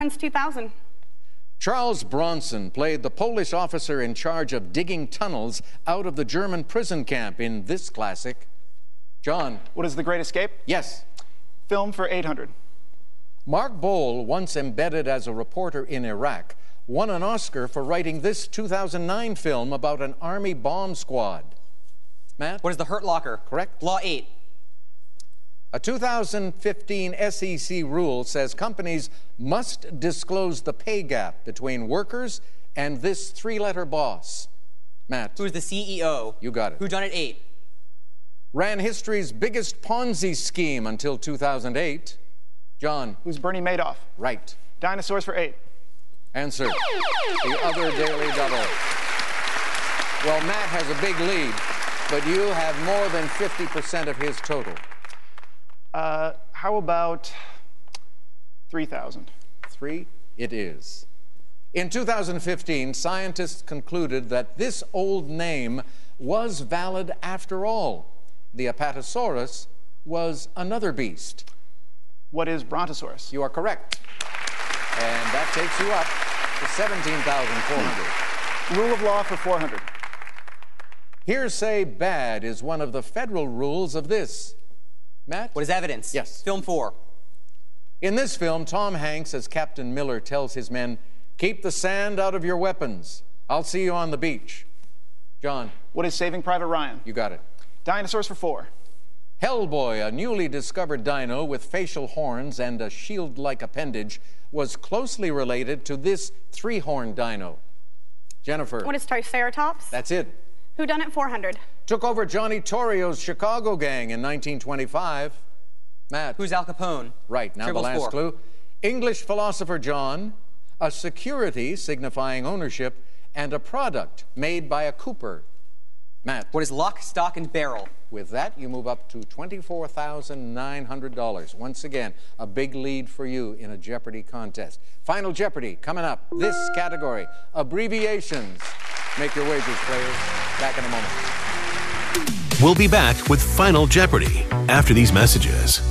Since 2000. Charles Bronson played the Polish officer in charge of digging tunnels out of the German prison camp in this classic. John. What is The Great Escape? Yes. Film for 800. Mark Boal, once embedded as a reporter in Iraq, won an Oscar for writing this 2009 film about an army bomb squad. Matt? What is The Hurt Locker? Correct. Law 8. A 2015 SEC rule says companies must disclose the pay gap between workers and this three-letter boss. Matt. Who is the CEO? You got it. Who done it 8? Ran history's biggest Ponzi scheme until 2008. John. Who's Bernie Madoff? Right. Dinosaurs for 8. Answer. The other Daily Double. Well, Matt has a big lead, but you have more than 50% of his total. How about 3,000? 3 it is. In 2015, scientists concluded that this old name was valid after all. The Apatosaurus was another beast. What is Brontosaurus? You are correct. And that takes you up to 17,400. Rule of law for 400. Hearsay bad is one of the federal rules of this. Matt? What is evidence? Yes. Film 4. In this film, Tom Hanks, as Captain Miller, tells his men, "Keep the sand out of your weapons. I'll see you on the beach." John. What is Saving Private Ryan? You got it. Dinosaurs for 4. Hellboy, a newly discovered dino with facial horns and a shield-like appendage, was closely related to this three-horned dino. Jennifer. What is Triceratops? That's it. Who done it 400? Took over Johnny Torrio's Chicago gang in 1925. Matt. Who's Al Capone? Right. Now Tribbles the last 4. clue. English philosopher John, a security signifying ownership, and a product made by a cooper. Matt. What is Lock, Stock, and Barrel? With that, you move up to $24,900. Once again, a big lead for you in a Jeopardy contest. Final Jeopardy coming up. This category, abbreviations. Make your wagers, players. Back in a moment. We'll be back with Final Jeopardy after these messages.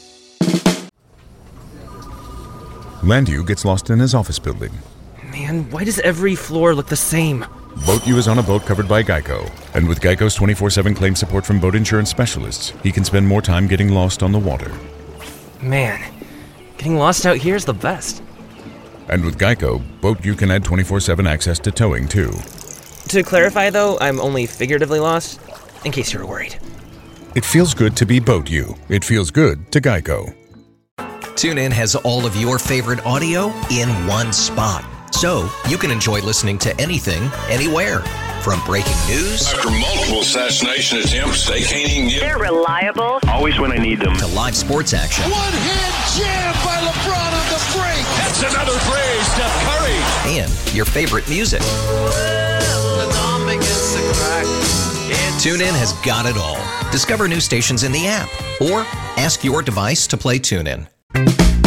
Landu gets lost in his office building. Man, why does every floor look the same? Boat U is on a boat covered by Geico. And with Geico's 24/7 claim support from boat insurance specialists, he can spend more time getting lost on the water. Man, getting lost out here is the best. And with Geico, Boat U can add 24/7 access to towing, too. To clarify, though, I'm only figuratively lost, in case you were worried. It feels good to be Boat U. It feels good to Geico. TuneIn has all of your favorite audio in one spot. So you can enjoy listening to anything, anywhere. From breaking news. After multiple assassination attempts, they can't even get... They're reliable. Always when I need them. To live sports action. One-hand jam by LeBron on the break. That's another three, Steph Curry. And your favorite music. TuneIn has got it all. Discover new stations in the app or ask your device to play TuneIn.